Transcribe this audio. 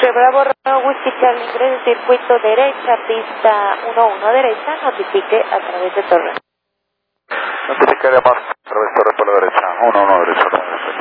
Bravo Romeo Whisky Charlie ingrese circuito derecha, pista 11 derecha, notifique a través de torre. Notificaría más a través de torre por la derecha, 11 derecha.